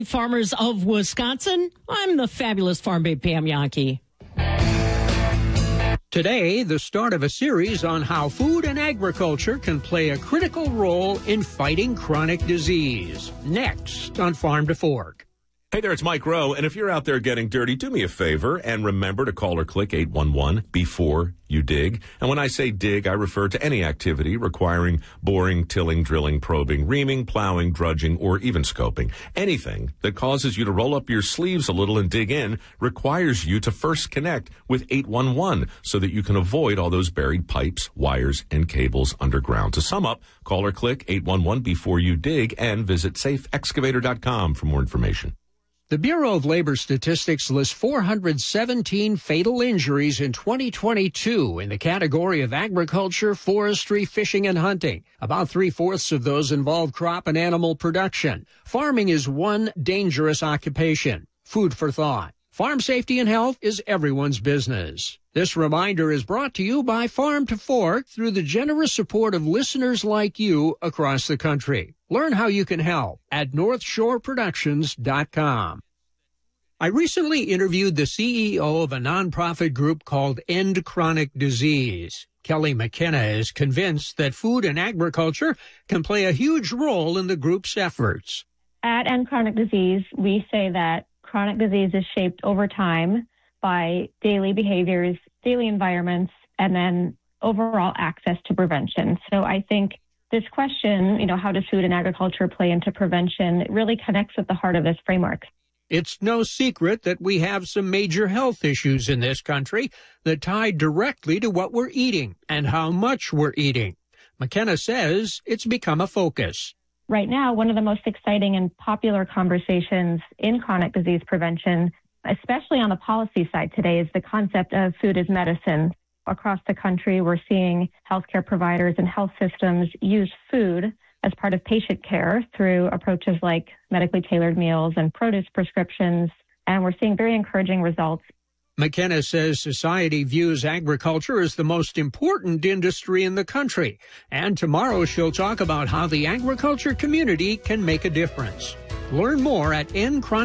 Farmers of Wisconsin, I'm the fabulous Farm Babe Pam Yankee. Today, the start of a series on how food and agriculture can play a critical role in fighting chronic disease. Next on Farm to Fork. Hey there, it's Mike Rowe, and if you're out there getting dirty, do me a favor and remember to call or click 811 before you dig. And when I say dig, I refer to any activity requiring boring, tilling, drilling, probing, reaming, plowing, drudging, or even scoping. Anything that causes you to roll up your sleeves a little and dig in requires you to first connect with 811 so that you can avoid all those buried pipes, wires, and cables underground. To sum up, call or click 811 before you dig and visit safeexcavator.com for more information. The Bureau of Labor Statistics lists 417 fatal injuries in 2022 in the category of agriculture, forestry, fishing, and hunting. About 3/4 of those involve crop and animal production. Farming is one dangerous occupation. Food for thought. Farm safety and health is everyone's business. This reminder is brought to you by Farm to Fork through the generous support of listeners like you across the country. Learn how you can help at NorthshoreProductions.com. I recently interviewed the CEO of a nonprofit group called End Chronic Disease. Kelly McKenna is convinced that food and agriculture can play a huge role in the group's efforts. At End Chronic Disease, we say that chronic disease is shaped over time by daily behaviors, daily environments, and then overall access to prevention. So I think this question, how does food and agriculture play into prevention, really connects with the heart of this framework. It's no secret that we have some major health issues in this country that tie directly to what we're eating and how much we're eating. McKenna says it's become a focus. Right now, one of the most exciting and popular conversations in chronic disease prevention, especially on the policy side today, is the concept of food as medicine. Across the country, we're seeing healthcare providers and health systems use food as part of patient care through approaches like medically tailored meals and produce prescriptions, and we're seeing very encouraging results. McKenna says society views agriculture as the most important industry in the country, and tomorrow she'll talk about how the agriculture community can make a difference. Learn more at